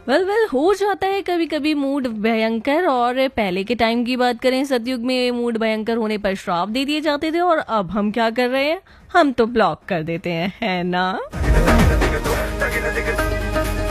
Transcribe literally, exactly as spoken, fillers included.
Well well हो जाता है कभी कभी मूड भयंकर। और पहले के टाइम की बात करें, सतयुग में मूड भयंकर होने पर श्राप दे दिए जाते थे, और अब हम क्या कर रहे हैं, हम तो ब्लॉक कर देते हैं, है ना।